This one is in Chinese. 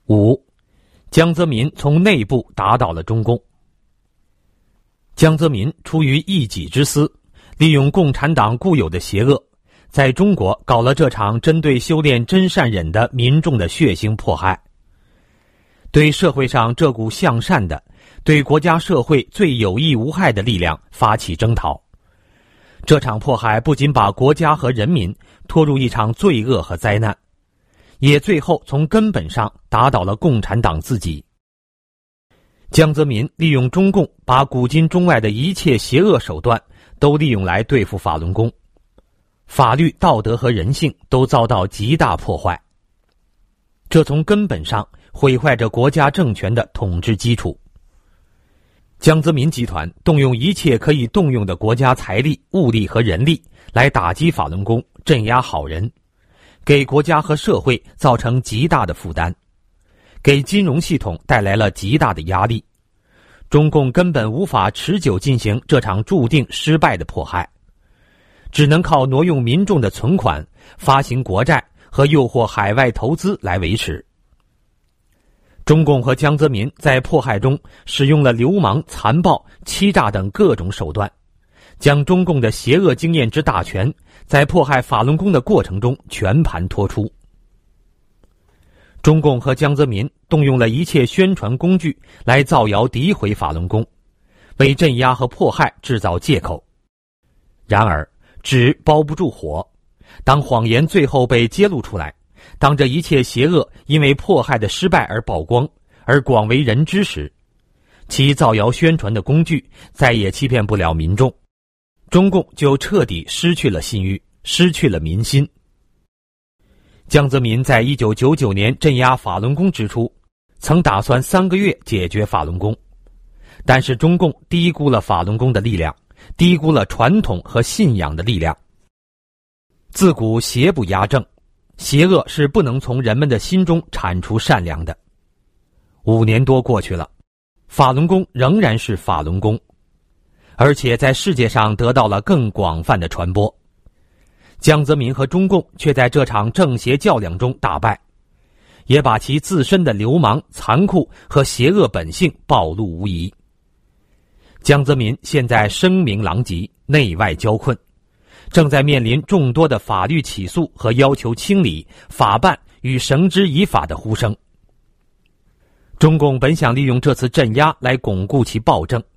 5. 江泽民从内部打倒了中共。江泽民出于一己之私，利用共产党固有的邪恶，在中国搞了这场针对修炼真善忍的民众的血腥迫害，对社会上这股向善的、对国家社会最有益无害的力量发起征讨。这场迫害不仅把国家和人民拖入一场罪恶和灾难，也最后从根本上打倒了共产党自己。江泽民利用中共把古今中外的一切邪恶手段都利用来对付法轮功，法律、道德和人性都遭到极大破坏，这从根本上毁坏着国家政权的统治基础。江泽民集团动用一切可以动用的国家财力、物力和人力来打击法轮功，镇压好人，给国家和社会造成极大的负担，给金融系统带来了极大的压力。中共根本无法持久进行这场注定失败的迫害，只能靠挪用民众的存款、发行国债和诱惑海外投资来维持。中共和江泽民在迫害中使用了流氓、残暴、欺诈等各种手段，将中共的邪恶经验之大权在迫害法轮功的过程中全盘托出。中共和江泽民动用了一切宣传工具来造谣诋毁法轮功，为镇压和迫害制造借口。然而纸包不住火，当谎言最后被揭露出来，当这一切邪恶因为迫害的失败而曝光，而广为人知时，其造谣宣传的工具再也欺骗不了民众，中共就彻底失去了信誉，失去了民心。江泽民在1999年镇压法轮功之初，曾打算3个月解决法轮功，但是中共低估了法轮功的力量，低估了传统和信仰的力量。自古邪不压正，邪恶是不能从人们的心中铲除善良的。5年多过去了，法轮功仍然是法轮功，而且在世界上得到了更广泛的传播。江泽民和中共却在这场正邪较量中大败，也把其自身的流氓、残酷和邪恶本性暴露无遗。江泽民现在声名狼藉，内外交困，正在面临众多的法律起诉和要求清理、法办与绳之以法的呼声。中共本想利用这次镇压来巩固其暴政，